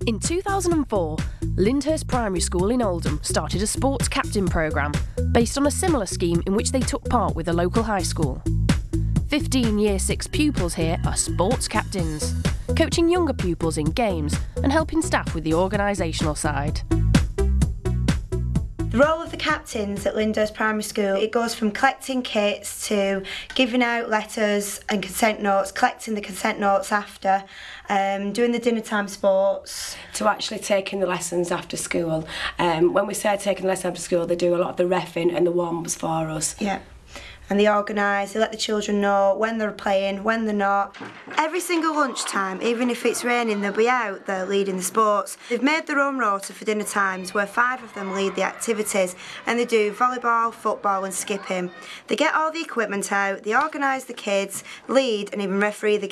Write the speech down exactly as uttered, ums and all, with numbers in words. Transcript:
In two thousand four, Lyndhurst Primary School in Oldham started a sports captain programme based on a similar scheme in which they took part with a local high school. fifteen Year six pupils here are sports captains, coaching younger pupils in games and helping staff with the organisational side. The role of the captains at Lyndhurst Primary School, it goes from collecting kits to giving out letters and consent notes, collecting the consent notes after, um, doing the dinner time sports. To actually taking the lessons after school. Um, when we say taking the lessons after school, they do a lot of the reffing and the warm-ups for us. Yeah. And they organise, they let the children know when they're playing, when they're not. Every single lunchtime, even if it's raining, they'll be out there leading the sports. They've made their own rota for dinner times where five of them lead the activities, and they do volleyball, football and skipping. They get all the equipment out, they organise the kids, lead and even referee the